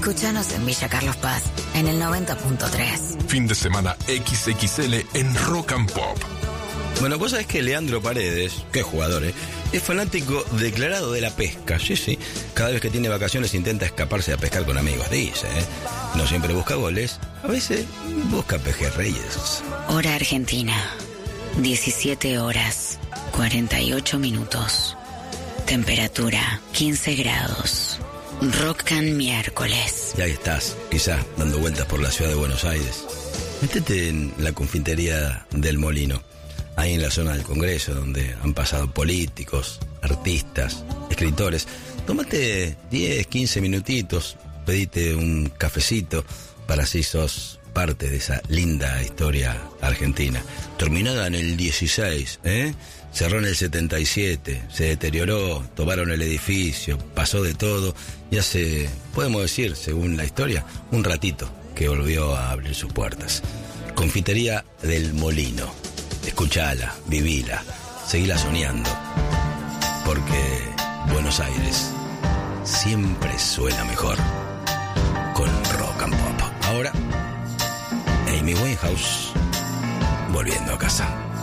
Escúchanos en Villa Carlos Paz, en el 90.3. Fin de semana XXL en Rock and Pop. Bueno, vos sabés que Leandro Paredes, qué jugador, es fanático declarado de la pesca. Sí. Cada vez que tiene vacaciones intenta escaparse a pescar con amigos, dice. No siempre busca goles, a veces busca pejerreyes. Hora Argentina, 17 horas, 48 minutos. Temperatura, 15 grados. Rock and miércoles. Y ahí estás, quizás dando vueltas por la ciudad de Buenos Aires. Métete en la confitería del Molino, ahí en la zona del Congreso, donde han pasado políticos, artistas, escritores. Tómate 10, 15 minutitos, pedite un cafecito, para así sos parte de esa linda historia argentina. Terminada en el 16, cerró en el 77, se deterioró, tomaron el edificio, pasó de todo, y hace, podemos decir, según la historia, un ratito que volvió a abrir sus puertas. Confitería del Molino. Escuchala, vivila, seguila soñando, porque Buenos Aires siempre suena mejor con Rock and Pop. Ahora, Amy Winehouse, volviendo a casa.